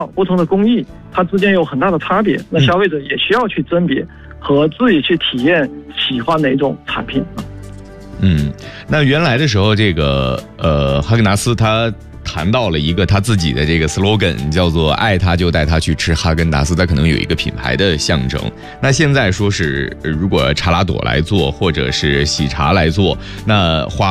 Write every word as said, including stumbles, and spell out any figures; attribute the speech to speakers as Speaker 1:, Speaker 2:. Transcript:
Speaker 1: 不同的工艺它之间有很大的差别，那消费者也需要去甄别和自己去体验喜欢哪种产品。
Speaker 2: 嗯，那原来的时候，这个呃，哈根达斯他谈到了一个他自己的这个 slogan， 叫做爱他就带他去吃哈根达斯，他可能有一个品牌的象征。那现在说是如果茶拉朵来做，或者是喜茶来做，那花